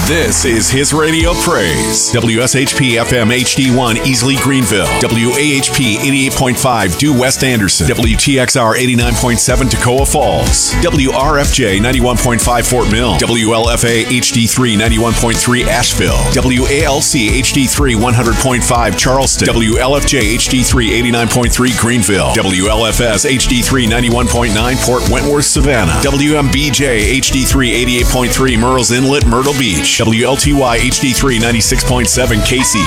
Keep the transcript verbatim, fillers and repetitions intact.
This is his radio praise. W S H P F M H D one Easley Greenville. W A H P eighty-eight point five Due West Anderson. W T X R eighty-nine point seven Toccoa Falls. W R F J ninety-one point five Fort Mill. W L F A H D three ninety-one point three Asheville. W A L C H D three one hundred point five Charleston. W L F J H D three eighty-nine point three Greenville. W L F S H D three ninety-one point nine Port Wentworth Savannah. W M B J H D three eighty-eight point three Murrells Inlet Myrtle Beach. W L T Y H D three ninety-six point seven Casey.